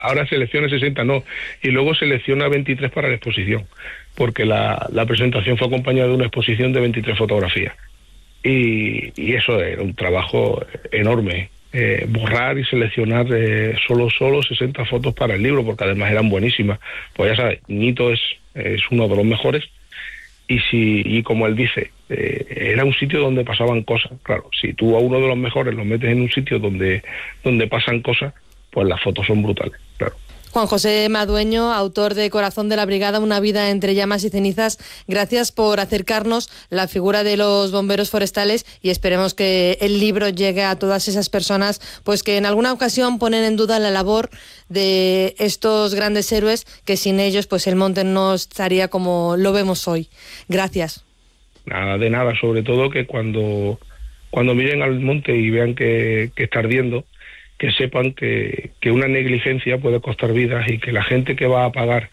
Ahora selecciona 60, no, y luego selecciona 23 para la exposición, porque la presentación fue acompañada de una exposición de 23 fotografías. Y eso era un trabajo enorme, borrar y seleccionar solo 60 fotos para el libro, porque además eran buenísimas. Pues ya sabes, Ñito es uno de los mejores, y como él dice, era un sitio donde pasaban cosas. Claro, si tú a uno de los mejores lo metes en un sitio donde pasan cosas, pues las fotos son brutales, claro. Juan José Madueño, autor de Corazón de la Brigada, una vida entre llamas y cenizas, gracias por acercarnos la figura de los bomberos forestales y esperemos que el libro llegue a todas esas personas pues que en alguna ocasión ponen en duda la labor de estos grandes héroes, que sin ellos pues el monte no estaría como lo vemos hoy. Gracias. Nada de nada, sobre todo que cuando miren al monte y vean que está ardiendo, que sepan que una negligencia puede costar vidas y que la gente que va a apagar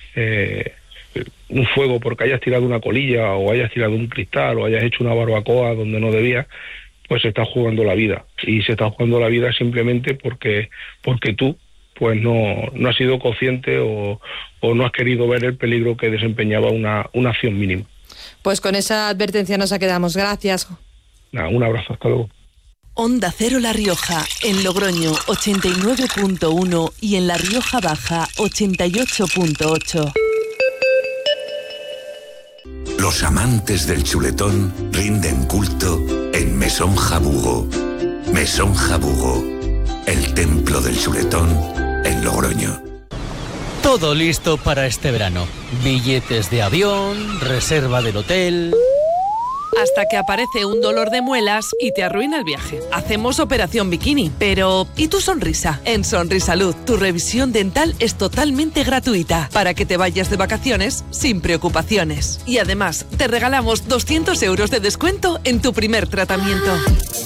un fuego porque hayas tirado una colilla o hayas tirado un cristal o hayas hecho una barbacoa donde no debía, pues se está jugando la vida. Y se está jugando la vida simplemente porque tú pues no has sido consciente o no has querido ver el peligro que desempeñaba una acción mínima. Pues con esa advertencia nos quedamos. Gracias. Nada, un abrazo, hasta luego. Onda Cero La Rioja, en Logroño 89.1 y en La Rioja Baja 88.8. Los amantes del chuletón rinden culto en Mesón Jabugo. Mesón Jabugo, el templo del chuletón en Logroño. Todo listo para este verano. Billetes de avión, reserva del hotel... Hasta que aparece un dolor de muelas y te arruina el viaje. Hacemos operación bikini, pero ¿y tu sonrisa? En Sonrisalud, tu revisión dental es totalmente gratuita para que te vayas de vacaciones sin preocupaciones. Y además, te regalamos 200 euros de descuento en tu primer tratamiento.